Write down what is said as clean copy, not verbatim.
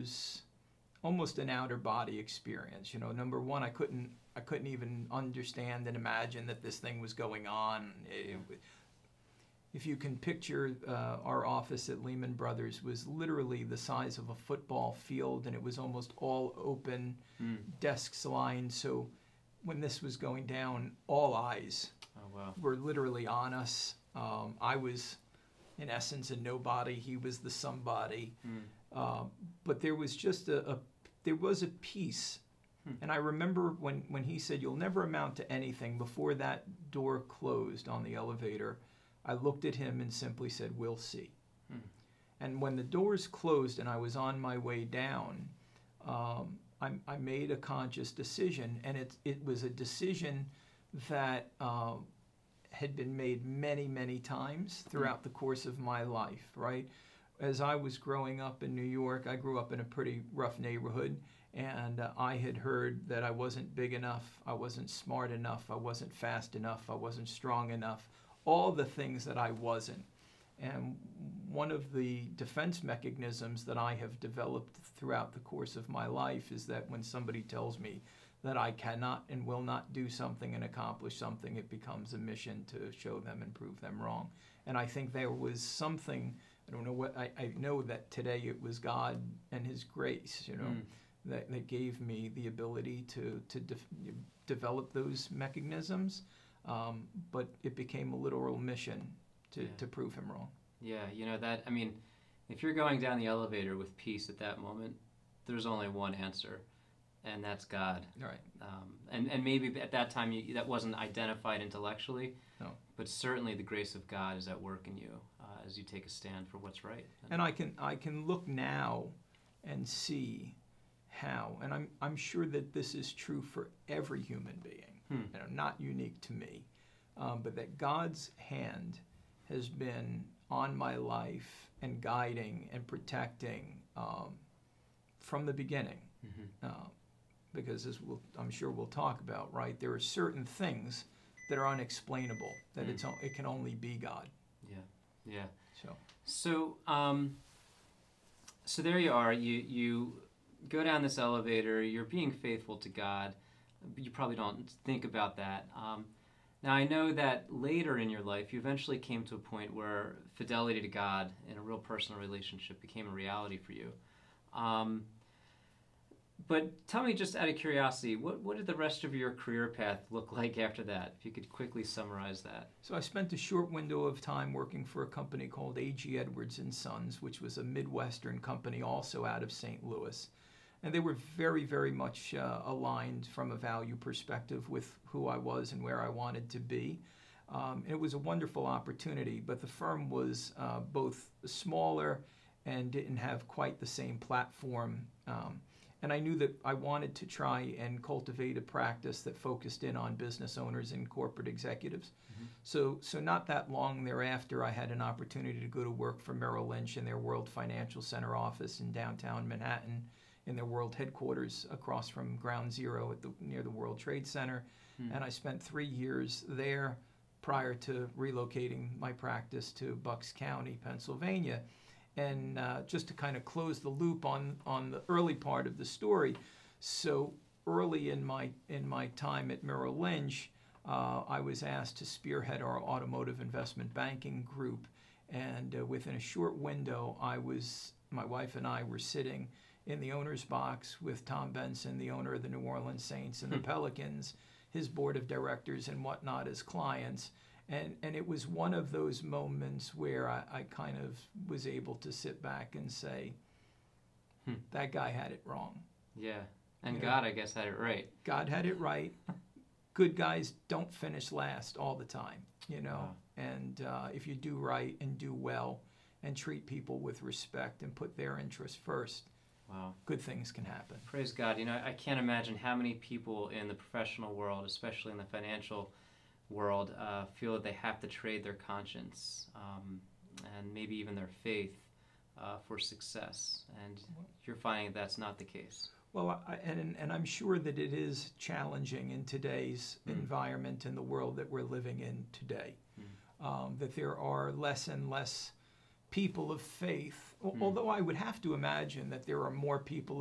was almost an outer body experience. You know, number one, I couldn't even understand and imagine that this thing was going on. If you can picture, our office at Lehman Brothers was literally the size of a football field, and it was almost all open, desks lined. So when this was going down, all eyes were literally on us. I was, in essence, a nobody. He was the somebody. But there was just there was a peace. And I remember when he said, "You'll never amount to anything," before that door closed on the elevator, I looked at him and simply said, "We'll see." And when the doors closed and I was on my way down, I made a conscious decision, and it was a decision that had been made many, many times throughout the course of my life, right? As I was growing up in New York, I grew up in a pretty rough neighborhood, and I had heard that I wasn't big enough, I wasn't smart enough, I wasn't fast enough, I wasn't strong enough, all the things that I wasn't. And one of the defense mechanisms that I have developed throughout the course of my life is that when somebody tells me that I cannot and will not do something and accomplish something, it becomes a mission to show them and prove them wrong. And I think there was something, I don't know what, I know that today it was God and His grace, you know, that gave me the ability to develop those mechanisms. But it became a literal mission to prove Him wrong. Yeah, you know that, I mean, if you're going down the elevator with peace at that moment, there's only one answer, and that's God. Right. And maybe at that time that wasn't identified intellectually, no, but certainly the grace of God is at work in you as you take a stand for what's right. And I can look now and see how, and I'm sure that this is true for every human being, you know, not unique to me, but that God's hand has been on my life and guiding and protecting from the beginning. Because as I'm sure we'll talk about, right, there are certain things that are unexplainable, that it can only be God. Yeah. So there you are. You go down this elevator. You're being faithful to God. You probably don't think about that. Now, I know that later in your life, you eventually came to a point where fidelity to God in a real personal relationship became a reality for you. But tell me, just out of curiosity, what did the rest of your career path look like after that? If you could quickly summarize that. So I spent a short window of time working for a company called A.G. Edwards & Sons, which was a Midwestern company also out of St. Louis. And they were very, very much aligned from a value perspective with who I was and where I wanted to be. It was a wonderful opportunity, but the firm was both smaller and didn't have quite the same platform. And I knew that I wanted to try and cultivate a practice that focused in on business owners and corporate executives. So not that long thereafter, I had an opportunity to go to work for Merrill Lynch in their World Financial Center office in downtown Manhattan, in their world headquarters across from Ground Zero near the World Trade Center. And I spent 3 years there prior to relocating my practice to Bucks County, Pennsylvania. And just to kind of close the loop on the early part of the story, so early in my time at Merrill Lynch, I was asked to spearhead our automotive investment banking group. And within a short window, my wife and I were sitting in the owner's box with Tom Benson, the owner of the New Orleans Saints and the Pelicans, his board of directors and whatnot as clients. And it was one of those moments where I kind of was able to sit back and say, that guy had it wrong. Yeah. And God, I guess, had it right. God had it right. Good guys don't finish last all the time, you know. And if you do right and do well and treat people with respect and put their interests first, good things can happen. Praise God. You know, I can't imagine how many people in the professional world, especially in the financial world, feel that they have to trade their conscience and maybe even their faith for success. And you're finding that's not the case. Well, and I'm sure that it is challenging in today's environment in the world that we're living in today, that there are less and less people of faith Although I would have to imagine that there are more people